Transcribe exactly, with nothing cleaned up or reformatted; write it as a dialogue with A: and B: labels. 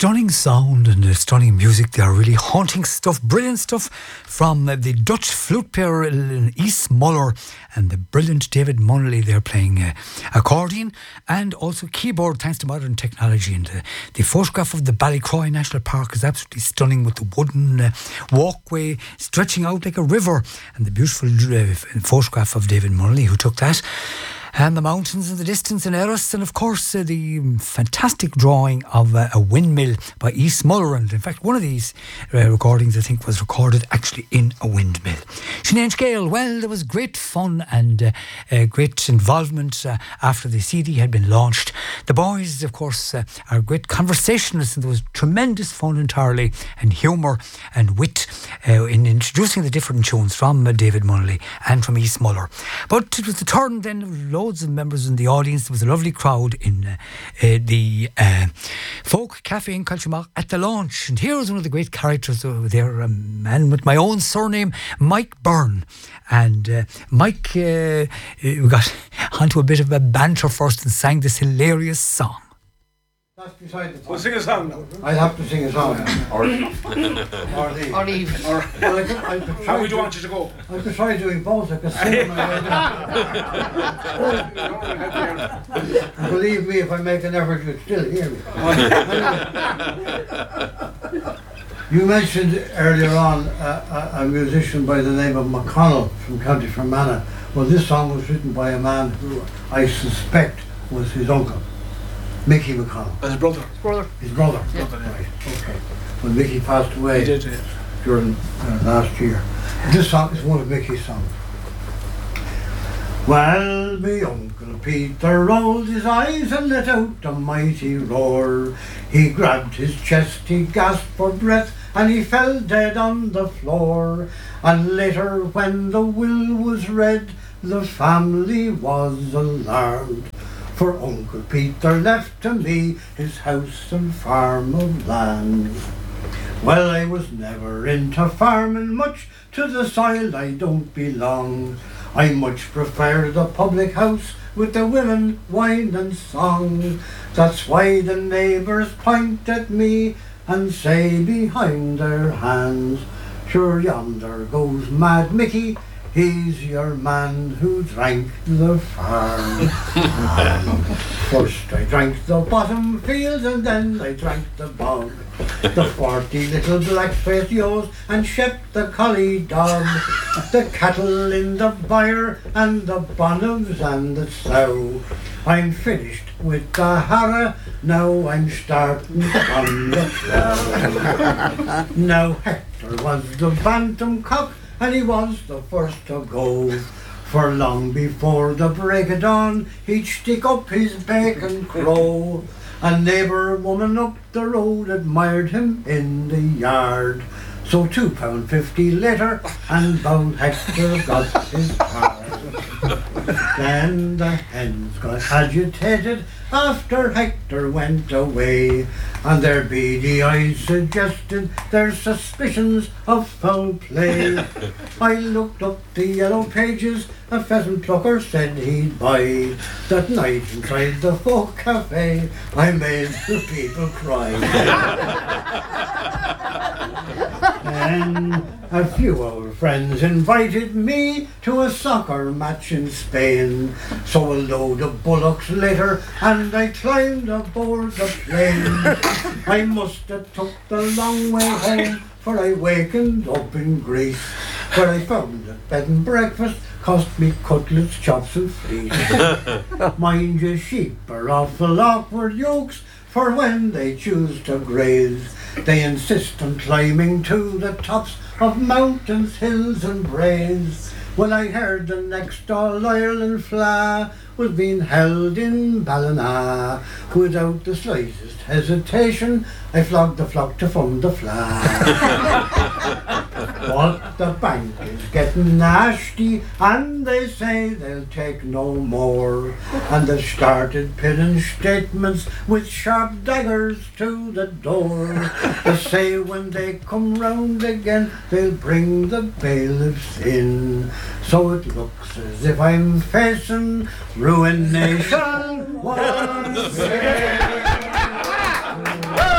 A: stunning sound and uh, stunning music. They are really haunting stuff, brilliant stuff from uh, the Dutch flute player East Muller and the brilliant David Munnelly. They're playing uh, accordion and also keyboard thanks to modern technology. And uh, the photograph of the Ballycroy National Park is absolutely stunning with the wooden uh, walkway stretching out like a river, and the beautiful uh, photograph of David Munnelly who took that. And the mountains in the distance in Erris, and of course uh, the fantastic drawing of uh, a windmill by East Muller. And in fact, one of these uh, recordings, I think, was recorded actually in a windmill. Sinead Gale, well, there was great fun and uh, uh, great involvement uh, after the C D had been launched. The boys, of course, uh, are great conversationalists, and there was tremendous fun entirely, and humour and wit uh, in introducing the different tunes from uh, David Munnelly and from East Muller. But it was the turn then of loads of members in the audience. There was a lovely crowd in uh, uh, the uh, Folk Cafe in Culturemont at the launch. And here was one of the great characters over there, a man with my own surname, Mike Byrne. And uh, Mike uh, we got onto a bit of a banter first and sang this hilarious song.
B: That's beside the point.
C: We'll sing a song now.
B: I'll have to sing a song.
C: Or,
B: or the.
D: Or leave.
C: or
B: Well, I could, I could
C: how
B: try
C: would you
B: do-
C: want you to go?
B: I could try doing both. I could sing my way down. And believe me, if I make an effort, you'll still hear me. Anyway, you mentioned earlier on a, a, a musician by the name of McConnell from County Fermanagh. Well, this song was written by a man who I suspect was his uncle, Mickey McConnell.
C: His brother.
D: Brother.
B: His brother.
D: Yeah.
B: Right. Okay. When Mickey passed away
C: He did, yeah.
B: during uh, last year. This song is one of Mickey's songs. Well, me Uncle Peter rolled his eyes and let out a mighty roar. He grabbed his chest, he gasped for breath, and he fell dead on the floor. And later, when the will was read, the family was alarmed. For Uncle Peter left to me his house and farm of land. Well, I was never into farming much, to the soil I don't belong. I much prefer the public house with the women, wine and song. That's why the neighbours point at me and say behind their hands, sure yonder goes Mad Mickey, he's your man who drank the farm. First I drank the bottom field and then I drank the bog. The forty little black-faced ewes and Shep the collie dog. The cattle in the byre and the bonnets and the sow. I'm finished with the harrow, now I'm starting from the plough. Now Hector was the bantam cock, and he was the first to go. For long before the break of dawn, he'd stick up his beak and crow. A neighbour woman up the road admired him in the yard. So two pound fifty later, and bound Hector got his card. Then the hens got agitated after Hector went away, and their beady eyes suggested their suspicions of foul play. I looked up the yellow pages, a pheasant plucker said he'd buy. That night inside the Folk Cafe, I made the people cry. Then a few old friends invited me to a soccer match in Spain. So a load of bullocks later, and I climbed aboard the plane. I must have took the long way home, for I wakened up in Greece, where I found that bed and breakfast cost me cutlets, chops and fleas. Mind you, sheep are awful awkward yokes, for when they choose to graze, they insist on climbing to the tops of mountains, hills and braes. When I heard the next All-Ireland Fleadh was being held in Ballina, without the slightest hesitation, I flogged the flock to fund the Fleadh. But the bank is getting nasty, and they say they'll take no more. And they've started pinning statements with sharp daggers to the door. They say when they come round again, they'll bring the bailiffs in. So it looks as if I'm facing ruination once again.